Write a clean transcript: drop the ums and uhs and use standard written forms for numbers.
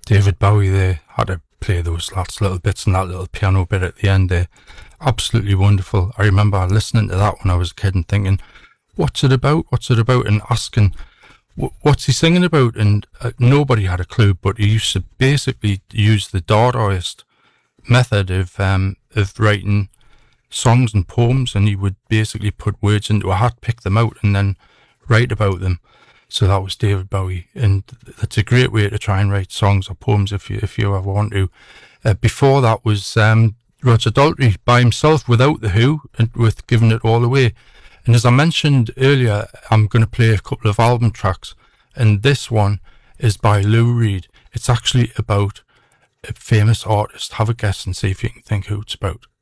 David Bowie there had to play those last little bits and that little piano bit at the end there. Absolutely wonderful. I remember listening to that when I was a kid and thinking, what's it about? What's it about? And asking, what's he singing about? And nobody had a clue, but he used to basically use the Dadaist method of writing songs and poems, and he would basically put words into a hat, pick them out, and then write about them. So that was David Bowie, and that's a great way to try and write songs or poems if you ever want to. Before that was Roger Daltrey by himself without The Who, and with Giving It All Away. And as I mentioned earlier, I'm going to play a couple of album tracks, and this one is by Lou Reed. It's actually about a famous artist. Have a guess and see if you can think who it's about.